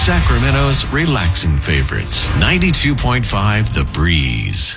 Sacramento's relaxing favorites. 92.5 The Breeze.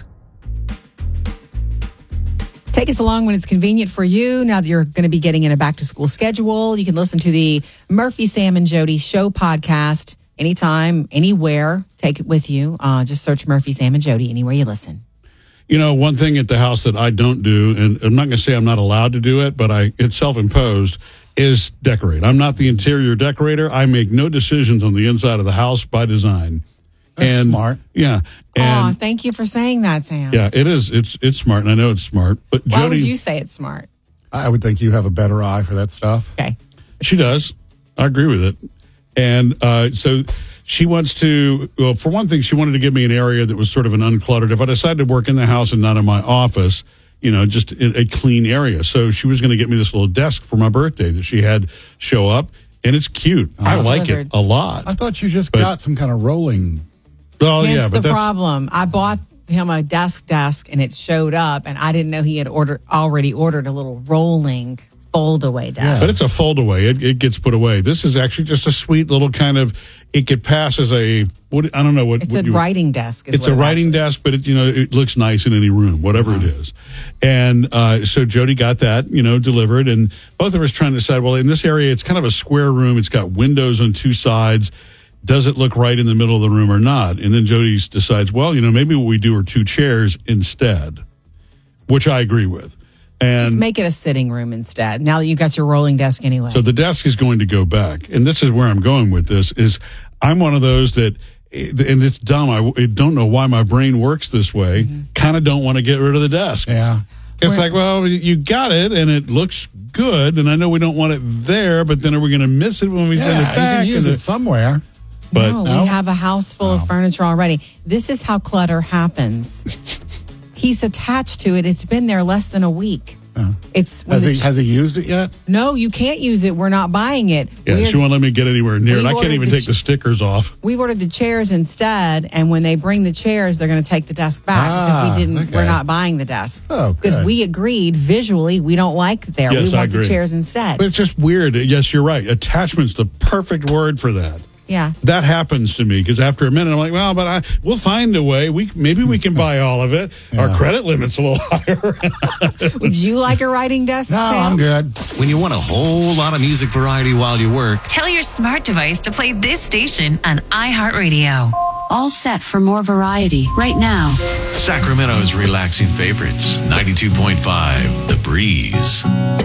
Take us along when it's convenient for you. Now that you're going to be getting in a back-to-school schedule, you can listen to the Murphy, Sam, and Jody Show podcast anytime, anywhere. Take it with you. Just search Murphy, Sam, and Jody anywhere you listen. You know, one thing at the house that I don't do, and I'm not going to say I'm not allowed to do it, but it's self-imposed, is decorate. I'm not the interior decorator. I make no decisions on the inside of the house by design. That's smart. Yeah. And thank you for saying that, Sam. yeah, it is. It's smart, and I know it's smart. But Why Jody, would you say it's smart? I would think you have a better eye for that stuff. Okay. she does. I agree with it. And so she wants to, well, for one thing, she wanted to give me an area that was sort of an uncluttered. If I decided to work in the house and not in my office, you know, just a clean area. So she was going to get me this little desk for my birthday that she had show up, and it's cute. I like it a lot. I thought you just got some kind of rolling. Oh, Hence yeah, but the problem. I bought him a desk, and it showed up, and I didn't know he had already ordered a little rolling fold-away desk. Yeah. But it's a fold-away. It gets put away. This is actually just a sweet little kind of, it could pass as a, I don't know what. It's a writing desk. It's a writing desk, but it looks nice in any room, whatever it is. And so Jody got that, delivered, and both of us trying to decide, well, in this area, it's kind of a square room. It's got windows on two sides. Does it look right in the middle of the room or not? And then Jody decides, well, maybe what we do are two chairs instead, which I agree with. And just make it a sitting room instead, now that you got your rolling desk anyway. So the desk is going to go back. And this is where I'm going with this, is I'm one of those that, and it's dumb, I don't know why my brain works this way, kind of don't want to get rid of the desk. Yeah. It's like, well, you got it, and it looks good, and I know we don't want it there, but then are we going to miss it when we send it back? You can use it somewhere. But no, we have a house full of furniture already. This is how clutter happens. He's attached to it. It's been there less than a week. Has he used it yet? No, you can't use it. We're not buying it. Yeah, she won't let me get anywhere near it. I can't even take the stickers off. We ordered the chairs instead, and when they bring the chairs, they're going to take the desk back because we're not buying the desk. Oh, because we agreed visually we don't like it there. Yes, we want the chairs instead. But it's just weird. Yes, you're right. Attachment's the perfect word for that. Yeah. That happens to me because after a minute, I'm like, well, but we'll find a way. Maybe we can buy all of it. Yeah. Our credit limit's a little higher. Would you like a writing desk, No, Sam? I'm good. When you want a whole lot of music variety while you work, tell your smart device to play this station on iHeartRadio. All set for more variety right now. Sacramento's relaxing favorites, 92.5 The Breeze.